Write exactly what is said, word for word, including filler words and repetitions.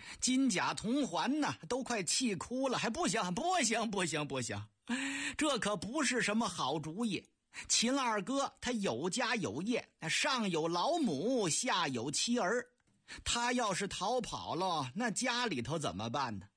金甲铜环呢，都快气哭了，还不行不行不行不行，这可不是什么好主意。秦二哥他有家有业，上有老母，下有妻儿，他要是逃跑了，那家里头怎么办呢？